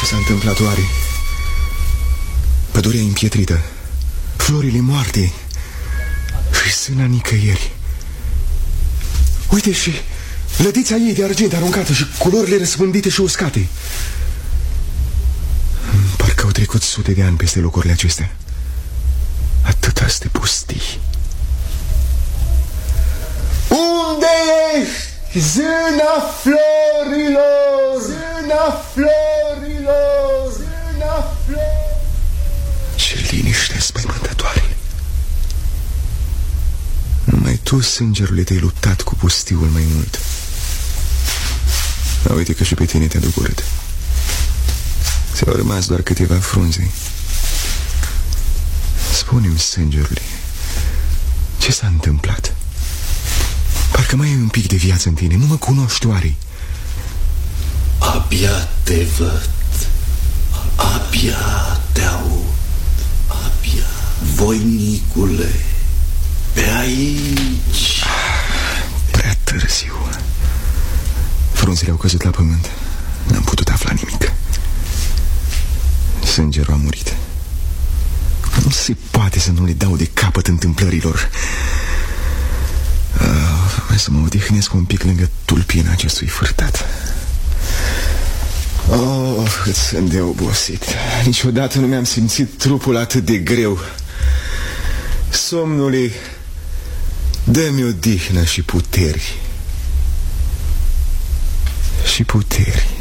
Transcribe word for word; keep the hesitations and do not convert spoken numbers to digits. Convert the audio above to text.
Ce s-a întâmplat oare? Pădurea împietrită, florile moarte și sâna nicăieri. Uite și lădița ei de argint aruncată și culorile răspândite și uscate. Parcă au trecut sute de ani peste locurile acestea. Atâta ste pustii. Unde ești, zâna florilor? Zâna florilor, zâna florilor. Ce liniște spăimântătoare. Numai tu, sângerule, te-ai luptat cu pustiul mai mult. Dar uite că și pe tine te-a doborât. Ți-au rămas doar câteva frunze. Spune-mi, sângerule, ce s-a întâmplat? Parcă mai ai un pic de viață în tine. Nu mă cunoști oare? Abia te văd, abia te aud, abia. Voinicule, pe aici. Prea târziu. Frunzele au căzut la pământ. N-am putut afla nimic. Sângerul a murit. Nu se poate să nu le dau de capăt întâmplărilor. uh, Hai să mă odihnesc un pic lângă tulpina acestui fârtat. Oh, cât sunt de obosit. Niciodată nu mi-am simțit trupul atât de greu. Somnule, dă-mi odihnă și puteri. Și puteri.